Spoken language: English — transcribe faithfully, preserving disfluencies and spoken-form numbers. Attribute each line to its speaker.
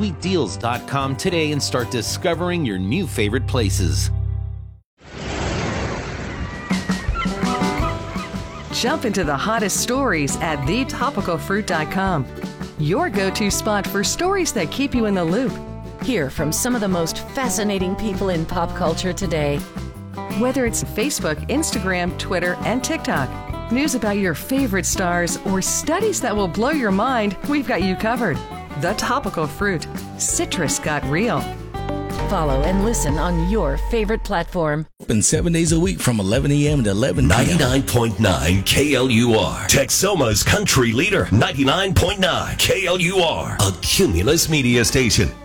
Speaker 1: sweet deals dot com today and start discovering your new favorite places.
Speaker 2: Jump into the hottest stories at the topical fruit dot com. Your go-to spot for stories that keep you in the loop.
Speaker 3: Hear from some of the most fascinating people in pop culture today.
Speaker 2: Whether it's Facebook, Instagram, Twitter, and TikTok, news about your favorite stars, or studies that will blow your mind, we've got you covered. The Topical Fruit. Citrus got real.
Speaker 3: Follow and listen on your favorite platform.
Speaker 4: Open seven days a week from eleven a.m. to eleven p.m.
Speaker 5: ninety-nine point nine K L U R. Texoma's country leader. ninety-nine point nine K L U R. A Cumulus media station.